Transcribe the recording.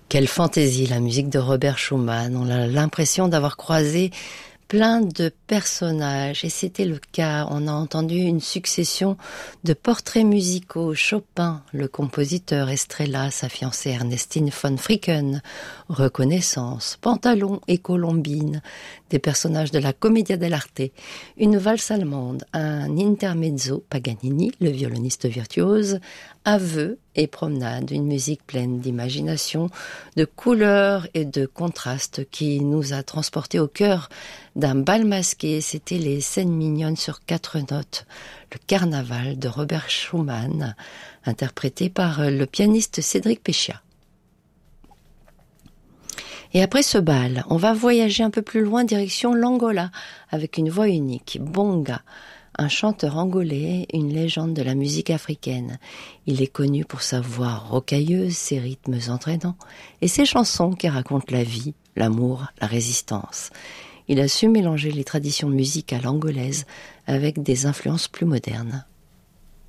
Quelle fantaisie, la musique de Robert Schumann. On a l'impression d'avoir croisé plein de personnages, et c'était le cas. On a entendu une succession de portraits musicaux. Chopin, le compositeur, Estrella, sa fiancée Ernestine von Fricken, Reconnaissance, Pantalon et Colombine, des personnages de la Commedia dell'arte, une valse allemande, un intermezzo, Paganini, le violoniste virtuose, Aveux et Promenade, une musique pleine d'imagination, de couleurs et de contrastes qui nous a transportés au cœur d'un bal masqué. C'était les scènes mignonnes sur 4 notes, le carnaval de Robert Schumann, interprété par le pianiste Cédric Peccia. Et après ce bal, on va voyager un peu plus loin, direction l'Angola, avec une voix unique, Bonga, un chanteur angolais, une légende de la musique africaine. Il est connu pour sa voix rocailleuse, ses rythmes entraînants, et ses chansons qui racontent la vie, l'amour, la résistance. Il a su mélanger les traditions musicales angolaises avec des influences plus modernes.